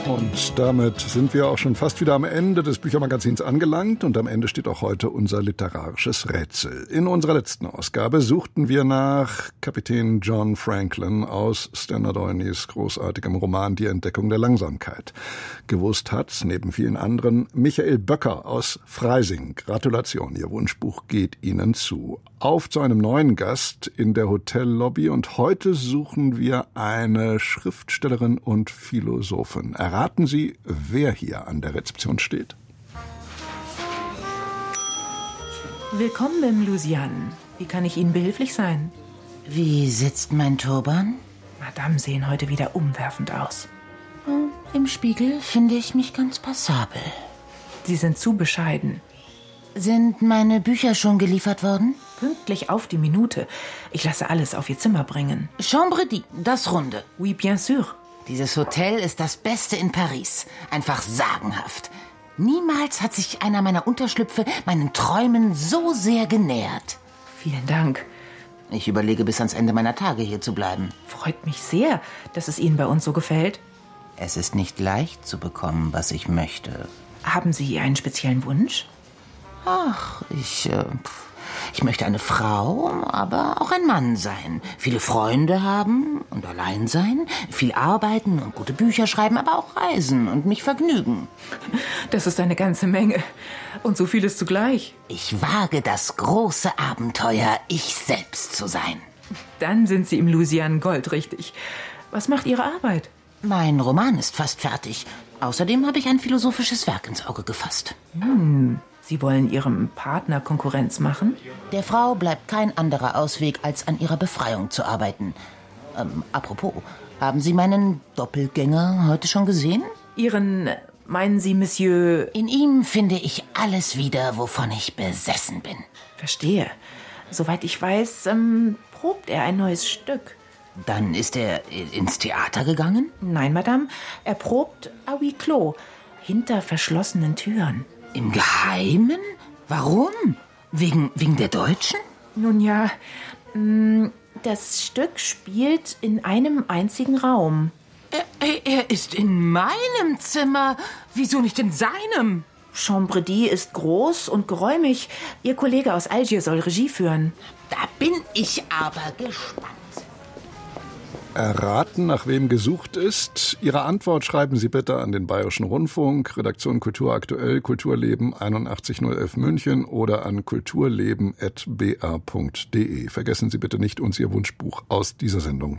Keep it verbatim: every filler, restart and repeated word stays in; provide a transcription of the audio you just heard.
Und damit sind wir auch schon fast wieder am Ende des Büchermagazins angelangt und am Ende steht auch heute unser literarisches Rätsel. In unserer letzten Ausgabe suchten wir nach Kapitän John Franklin aus Stella Doyne's großartigem Roman Die Entdeckung der Langsamkeit. Gewusst hat, neben vielen anderen, Michael Böcker aus Freising. Gratulation, Ihr Wunschbuch geht Ihnen zu. Auf zu einem neuen Gast in der Hotellobby und heute suchen wir eine Schriftstellerin und Philosophin. Erraten Sie, wer hier an der Rezeption steht? Willkommen im Lusian. Wie kann ich Ihnen behilflich sein? Wie sitzt mein Turban? Madame sehen heute wieder umwerfend aus. Hm, im Spiegel finde ich mich ganz passabel. Sie sind zu bescheiden. Sind meine Bücher schon geliefert worden? Pünktlich auf die Minute. Ich lasse alles auf Ihr Zimmer bringen. Chambre dit, das Runde. Oui, bien sûr. Dieses Hotel ist das Beste in Paris. Einfach sagenhaft. Niemals hat sich einer meiner Unterschlüpfe meinen Träumen so sehr genähert. Vielen Dank. Ich überlege, bis ans Ende meiner Tage hier zu bleiben. Freut mich sehr, dass es Ihnen bei uns so gefällt. Es ist nicht leicht zu bekommen, was ich möchte. Haben Sie einen speziellen Wunsch? Ach, ich, äh, ich möchte eine Frau, aber auch ein Mann sein. Viele Freunde haben und allein sein. Viel arbeiten und gute Bücher schreiben, aber auch reisen und mich vergnügen. Das ist eine ganze Menge. Und so vieles zugleich. Ich wage das große Abenteuer, ich selbst zu sein. Dann sind Sie im Lusian goldrichtig. Was macht Ihre Arbeit? Mein Roman ist fast fertig. Außerdem habe ich ein philosophisches Werk ins Auge gefasst. Hm, Sie wollen Ihrem Partner Konkurrenz machen? Der Frau bleibt kein anderer Ausweg, als an ihrer Befreiung zu arbeiten. Ähm, apropos, haben Sie meinen Doppelgänger heute schon gesehen? Ihren, meinen Sie, Monsieur... In ihm finde ich alles wieder, wovon ich besessen bin. Verstehe. Soweit ich weiß, ähm, probt er ein neues Stück. Dann ist er ins Theater gegangen? Nein, Madame. Er probt à huis clos, hinter verschlossenen Türen. Im Geheimen? Warum? Wegen, wegen der Deutschen? Nun ja, das Stück spielt in einem einzigen Raum. Er, er ist in meinem Zimmer. Wieso nicht in seinem? Chambre dit ist groß und geräumig. Ihr Kollege aus Algier soll Regie führen. Da bin ich aber gespannt. Erraten, nach wem gesucht ist? Ihre Antwort schreiben Sie bitte an den Bayerischen Rundfunk, Redaktion Kultur aktuell, Kulturleben einundachtzig null elf München oder an kulturleben at b r punkt d e. Vergessen Sie bitte nicht, uns Ihr Wunschbuch aus dieser Sendung